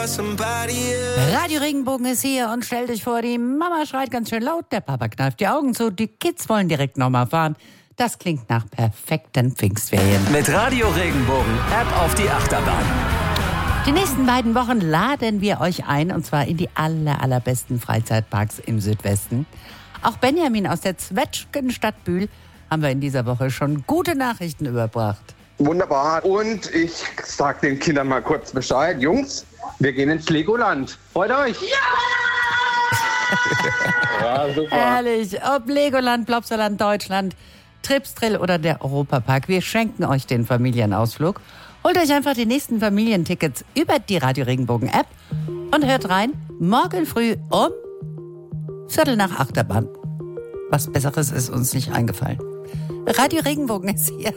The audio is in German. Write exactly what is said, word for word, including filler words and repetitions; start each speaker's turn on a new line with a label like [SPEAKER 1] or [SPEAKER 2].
[SPEAKER 1] Radio Regenbogen ist hier und stellt euch vor, die Mama schreit ganz schön laut, der Papa kneift die Augen zu, die Kids wollen direkt nochmal fahren. Das klingt nach perfekten Pfingstferien.
[SPEAKER 2] Mit Radio Regenbogen, App auf die Achterbahn.
[SPEAKER 1] Die nächsten beiden Wochen laden wir euch ein, und zwar in die aller, allerbesten Freizeitparks im Südwesten. Auch Benjamin aus der Zwetschgenstadt Bühl haben wir in dieser Woche schon gute Nachrichten überbracht.
[SPEAKER 3] Wunderbar. Und ich sag den Kindern mal kurz Bescheid. Jungs, wir gehen ins Legoland. Freut euch? Ja! Ja, super.
[SPEAKER 1] Herrlich. Ob Legoland, Plopsaland, Deutschland, Tripsdrill oder der Europapark. Wir schenken euch den Familienausflug. Holt euch einfach die nächsten Familientickets über die Radio Regenbogen App und hört rein. Morgen früh um Viertel nach Achterbahn. Was Besseres ist uns nicht eingefallen. Radio Regenbogen ist hier.